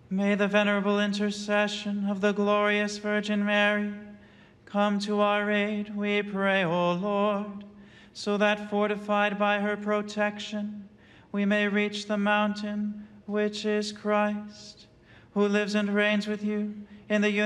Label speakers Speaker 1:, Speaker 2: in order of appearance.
Speaker 1: May the venerable intercession of the glorious Virgin Mary come to our aid, we pray, O Lord, so that, fortified by her protection, we may reach the mountain which is Christ, who lives and reigns with you in the